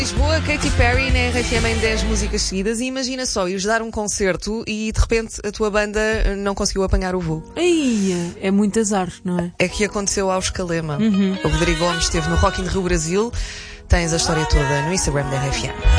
Lisboa, Katy Perry na RFM em 10 músicas seguidas e imagina só, ires dar um concerto e de repente a tua banda não conseguiu apanhar o voo. Ei, é muito azar, não é? É que aconteceu ao Escalema. O Rodrigo Gomes esteve no Rock in Rio Brasil. Tens a história toda no Instagram da RFM.